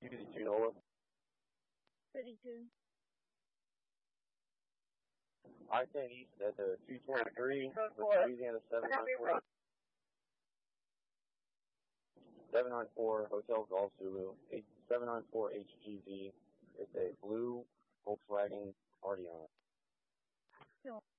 222 NOLA. 32. I-10 East at the 223 with Louisiana 794. 794 Hotel Golf Zulu. 794 HGV. It's a blue Volkswagen Arteon.